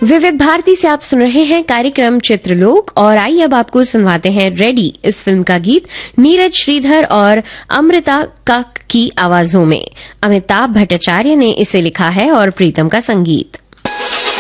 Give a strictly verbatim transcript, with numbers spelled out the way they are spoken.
विविध भारती से आप सुन रहे हैं कार्यक्रम चित्रलोक और आइए अब आपको सुनवाते हैं रेडी इस फिल्म का गीत नीरज श्रीधर और अमृता काक की आवाजों में। अमिताभ भट्टाचार्य ने इसे लिखा है और प्रीतम का संगीत।